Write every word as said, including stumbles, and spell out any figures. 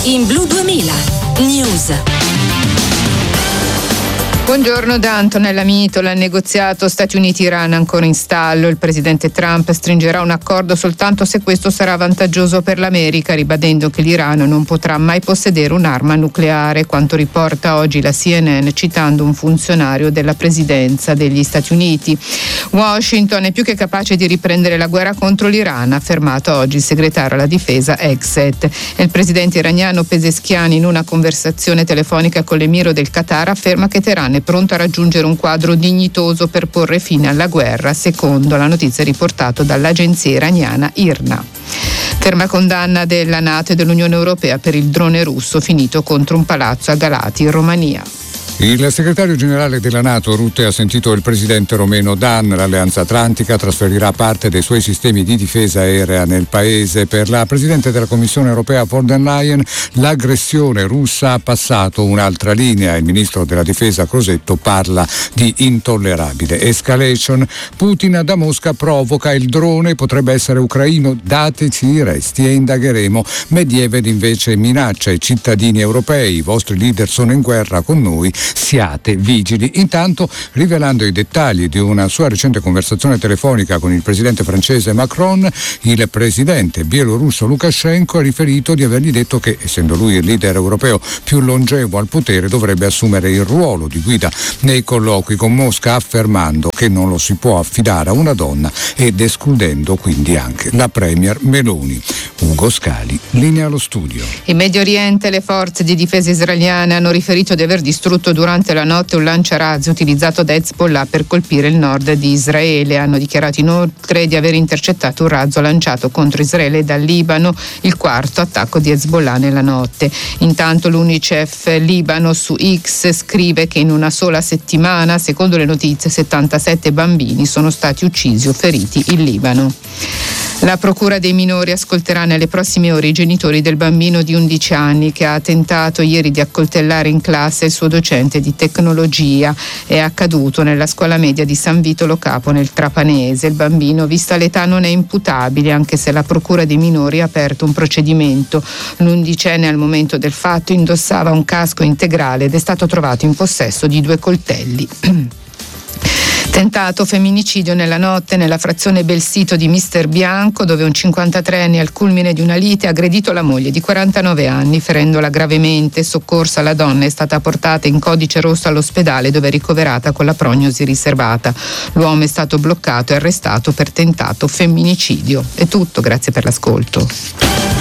in Blu duemila News. Buongiorno da Antonella Mitola. Il negoziato Stati Uniti-Iran ancora in stallo. Il presidente Trump stringerà un accordo soltanto se questo sarà vantaggioso per l'America, ribadendo che l'Iran non potrà mai possedere un'arma nucleare, quanto riporta oggi la C N N citando un funzionario della presidenza degli Stati Uniti. Washington è più che capace di riprendere la guerra contro l'Iran, ha affermato oggi il segretario alla difesa Exet. E il presidente iraniano Pezeshkian, in una conversazione telefonica con l'emiro del Qatar, afferma che Teheran è pronto a raggiungere un quadro dignitoso per porre fine alla guerra, secondo la notizia riportata dall'agenzia iraniana I R N A. Ferma condanna della NATO e dell'Unione Europea per il drone russo finito contro un palazzo a Galati, in Romania. Il segretario generale della NATO, Rutte, ha sentito il presidente romeno Dan. L'Alleanza Atlantica trasferirà parte dei suoi sistemi di difesa aerea nel paese. Per la presidente della Commissione europea von der Leyen, l'aggressione russa ha passato un'altra linea. Il ministro della difesa Crosetto parla di intollerabile escalation. Putin da Mosca provoca il drone, potrebbe essere ucraino, dateci i resti e indagheremo. Medvedev invece minaccia i cittadini europei, i vostri leader sono in guerra con noi, siate vigili. Intanto, rivelando i dettagli di una sua recente conversazione telefonica con il presidente francese Macron, il presidente bielorusso Lukashenko ha riferito di avergli detto che, essendo lui il leader europeo più longevo al potere, dovrebbe assumere il ruolo di guida nei colloqui con Mosca, affermando che non lo si può affidare a una donna ed escludendo quindi anche la premier Meloni. Ugo Scali, linea allo studio. In Medio Oriente le forze di difesa israeliane hanno riferito di aver distrutto durante la notte un lanciarazzi utilizzato da Hezbollah per colpire il nord di Israele. Hanno dichiarato inoltre di aver intercettato un razzo lanciato contro Israele dal Libano, il quarto attacco di Hezbollah nella notte. Intanto l'Unicef Libano su X scrive che in una sola settimana, secondo le notizie, settantasette bambini sono stati uccisi o feriti in Libano. La procura dei minori ascolterà nelle prossime ore i genitori del bambino di undici anni che ha tentato ieri di accoltellare in classe il suo docente di tecnologia. È accaduto nella scuola media di San Vito Lo Capo nel Trapanese. Il bambino, vista l'età, non è imputabile, anche se la procura dei minori ha aperto un procedimento. L'undicenne al momento del fatto indossava un casco integrale ed è stato trovato in possesso di due coltelli. Tentato femminicidio nella notte nella frazione Belsito di Mister Bianco, dove un cinquantatreenne al culmine di una lite ha aggredito la moglie di quarantanove anni, ferendola gravemente. Soccorsa, la donna è stata portata in codice rosso all'ospedale, dove è ricoverata con la prognosi riservata. L'uomo è stato bloccato e arrestato per tentato femminicidio. È tutto, grazie per l'ascolto.